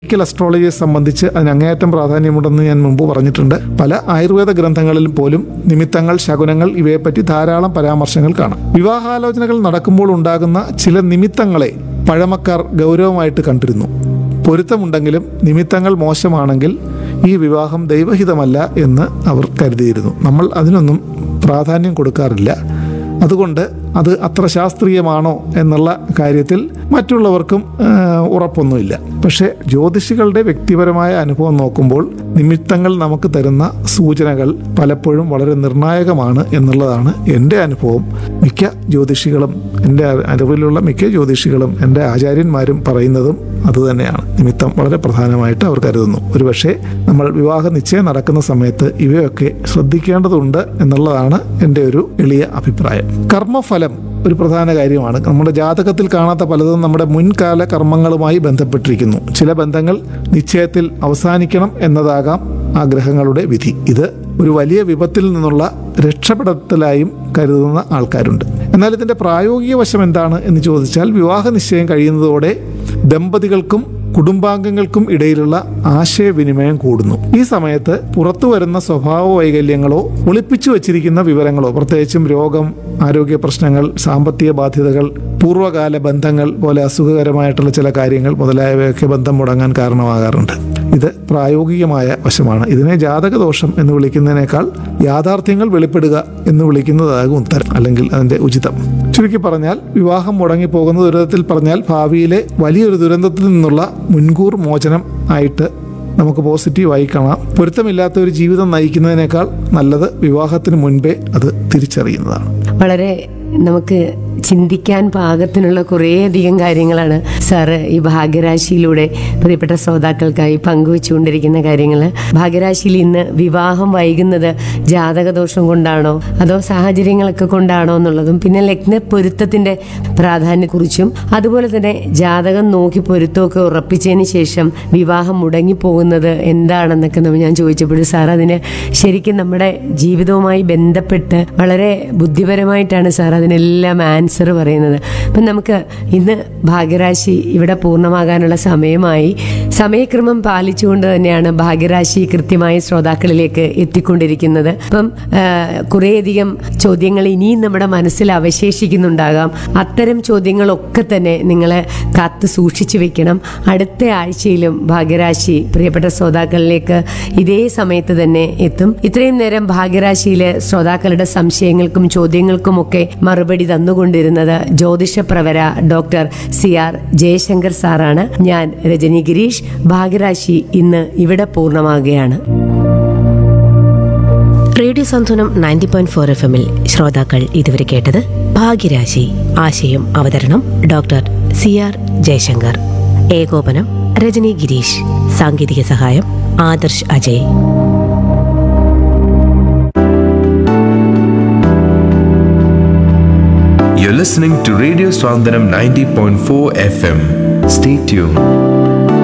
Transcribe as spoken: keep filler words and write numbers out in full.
Medical അസ്ട്രോളജിയെ സംബന്ധിച്ച് അതിന് അങ്ങേയറ്റം പ്രാധാന്യമുണ്ടെന്ന് ഞാൻ മുമ്പ് പറഞ്ഞിട്ടുണ്ട്. പല ആയുർവേദ ഗ്രന്ഥങ്ങളിൽ പോലും നിമിത്തങ്ങൾ, ശകുനങ്ങൾ ഇവയെപ്പറ്റി ധാരാളം പരാമർശങ്ങൾ കാണാം. വിവാഹാലോചനകൾ നടക്കുമ്പോൾ ഉണ്ടാകുന്ന ചില നിമിത്തങ്ങളെ പഴമക്കാർ ഗൗരവമായിട്ട് കണ്ടിരുന്നു. പൊരുത്തമുണ്ടെങ്കിലും നിമിത്തങ്ങൾ മോശമാണെങ്കിൽ ഈ വിവാഹം ദൈവഹിതമല്ല എന്ന് അവർ കരുതിയിരുന്നു. നമ്മൾ അതിനൊന്നും പ്രാധാന്യം കൊടുക്കാറില്ല. അതുകൊണ്ട് അത് അത്ര ശാസ്ത്രീയമാണോ എന്നുള്ള കാര്യത്തിൽ മറ്റുള്ളവർക്കും ഉറപ്പൊന്നുമില്ല. പക്ഷേ ജ്യോതിഷികളുടെ വ്യക്തിപരമായ അനുഭവം നോക്കുമ്പോൾ നിമിത്തങ്ങൾ നമുക്ക് തരുന്ന സൂചനകൾ പലപ്പോഴും വളരെ നിർണായകമാണ് എന്നുള്ളതാണ് എൻ്റെ അനുഭവം. മിക്ക ജ്യോതിഷികളും, എൻ്റെ അറിവിലുള്ള മിക്ക ജ്യോതിഷികളും എൻ്റെ ആചാര്യന്മാരും പറയുന്നതും അതുതന്നെയാണ്. നിമിത്തം വളരെ പ്രധാനമായിട്ട് അവർ കരുതുന്നു. ഒരുപക്ഷെ നമ്മൾ വിവാഹ നിശ്ചയം നടക്കുന്ന സമയത്ത് ഇവയൊക്കെ ശ്രദ്ധിക്കേണ്ടതുണ്ട് എന്നുള്ളതാണ് എൻ്റെ ഒരു എളിയ അഭിപ്രായം. കർമ്മഫലം ഒരു പ്രധാന കാര്യമാണ്. നമ്മുടെ ജാതകത്തിൽ കാണാത്ത പലതും നമ്മുടെ മുൻകാല കർമ്മങ്ങളുമായി ബന്ധപ്പെട്ടിരിക്കുന്നു. ചില ബന്ധങ്ങൾ നിശ്ചയത്തിൽ അവസാനിക്കണം എന്നതാകാം ആ ഗ്രഹങ്ങളുടെ വിധി. ഇത് ഒരു വലിയ വിപത്തിൽ നിന്നുള്ള രക്ഷപ്പെടലായും കരുതുന്ന ആൾക്കാരുണ്ട്. എന്നാൽ ഇതിൻ്റെ പ്രായോഗിക വശം എന്താണ് എന്ന് ചോദിച്ചാൽ, വിവാഹ നിശ്ചയം കഴിയുന്നതോടെ ദമ്പതികൾക്കും കുടുംബാംഗങ്ങൾക്കും ഇടയിലുള്ള ആശയവിനിമയം കൂടുന്നു. ഈ സമയത്ത് പുറത്തു വരുന്ന സ്വഭാവ വൈകല്യങ്ങളോ ഒളിപ്പിച്ചു വച്ചിരിക്കുന്ന വിവരങ്ങളോ, പ്രത്യേകിച്ചും രോഗം, ആരോഗ്യ പ്രശ്നങ്ങൾ, സാമ്പത്തിക ബാധ്യതകൾ, പൂർവ്വകാല ബന്ധങ്ങൾ പോലെ അസുഖകരമായിട്ടുള്ള ചില കാര്യങ്ങൾ മുതലായവയൊക്കെ ബന്ധം മുടങ്ങാൻ കാരണമാകാറുണ്ട്. ഇത് പ്രായോഗികമായ വശമാണ്. ഇതിനെ ജാതകദോഷം എന്ന് വിളിക്കുന്നതിനേക്കാൾ യാഥാർത്ഥ്യങ്ങൾ വെളിപ്പെടുക എന്ന് വിളിക്കുന്നതാകും ഉത്തരം, അല്ലെങ്കിൽ അതിൻ്റെ ഉചിതം. ചുരുക്കി പറഞ്ഞാൽ, വിവാഹം മുടങ്ങിപ്പോകുന്ന ദുരിതത്തിൽ പറഞ്ഞാൽ ഭാവിയിലെ വലിയൊരു ദുരന്തത്തിൽ നിന്നുള്ള മുൻകൂർ മോചനം ആയിട്ട് നമുക്ക് പോസിറ്റീവായി കാണാം. പൊരുത്തമില്ലാത്ത ഒരു ജീവിതം നയിക്കുന്നതിനേക്കാൾ നല്ലത് വിവാഹത്തിന് മുൻപേ അത് തിരിച്ചറിയുന്നതാണ്. വളരെ നമുക്ക് ചിന്തിക്കാൻ പാകത്തിനുള്ള കുറേയധികം കാര്യങ്ങളാണ് സാറ് ഈ ഭാഗ്യരാശിയിലൂടെ പ്രിയപ്പെട്ട ശ്രോതാക്കൾക്കായി പങ്കുവെച്ചുകൊണ്ടിരിക്കുന്ന കാര്യങ്ങൾ. ഭാഗ്യരാശിയിൽ ഇന്ന് വിവാഹം വൈകുന്നത് ജാതകദോഷം കൊണ്ടാണോ അതോ സാഹചര്യങ്ങളൊക്കെ കൊണ്ടാണോ എന്നുള്ളതും, പിന്നെ ലഗ്ന പൊരുത്തത്തിന്റെ പ്രാധാന്യത്തെക്കുറിച്ചും, അതുപോലെ തന്നെ ജാതകം നോക്കി പൊരുത്തമൊക്കെ ഉറപ്പിച്ചതിന് ശേഷം വിവാഹം മുടങ്ങിപ്പോകുന്നത് എന്താണെന്നൊക്കെ നമ്മൾ ഞാൻ ചോദിച്ചപ്പോൾ സാർ അതിന് ശരിക്കും നമ്മുടെ ജീവിതവുമായി ബന്ധപ്പെട്ട് വളരെ ബുദ്ധിപരമായിട്ടാണ് സാർ അതിനെല്ലാം ആൻസർ പറയുന്നത്. അപ്പം നമുക്ക് ഇന്ന് ഭാഗ്യരാശി ഇവിടെ പൂർണ്ണമാകാനുള്ള സമയമായി. സമയക്രമം പാലിച്ചുകൊണ്ട് തന്നെയാണ് ഭാഗ്യരാശി കൃത്യമായി ശ്രോതാക്കളിലേക്ക് എത്തിക്കൊണ്ടിരിക്കുന്നത്. അപ്പം കുറേയധികം ചോദ്യങ്ങൾ ഇനിയും നമ്മുടെ മനസ്സിൽ അവശേഷിക്കുന്നുണ്ടാകാം. അത്തരം ചോദ്യങ്ങളൊക്കെ തന്നെ നിങ്ങൾ കാത്തു സൂക്ഷിച്ചു വെക്കണം. അടുത്ത ആഴ്ചയിലും ഭാഗ്യരാശി പ്രിയപ്പെട്ട ശ്രോതാക്കളിലേക്ക് ഇതേ സമയത്ത് തന്നെ എത്തും. ഇത്രയും നേരം ഭാഗ്യരാശിയിലെ ശ്രോതാക്കളുടെ സംശയങ്ങൾക്കും ചോദ്യങ്ങൾക്കുമൊക്കെ മറുപടി തന്നുകൊണ്ടിരുന്നത് ജ്യോതിഷപ്രവര ഡോക്ടർ സി ആർ ജയശങ്കർ സാറാണ്. ഞാൻ രജനി ഗിരീഷ്. ഭാഗ്യരാശി ഇന്ന് ഇവിടെ പൂർണ്ണമാകുകയാണ്. റേഡിയോ സാന്ത്വനം നയൻറ്റി പോയിന്റ് ഫോർ എഫ് എമ്മിൽ ശ്രോതാക്കൾ ഇതുവരെ കേട്ടത് ഭാഗ്യരാശി. ആശയം അവതരണം ഡോക്ടർ സി ആർ ജയശങ്കർ. ഏകോപനം രജനി ഗിരീഷ്. സാങ്കേതിക സഹായം Adarsh Ajay. You're listening to Radio Swandanam ninety point four F M. Stay tuned.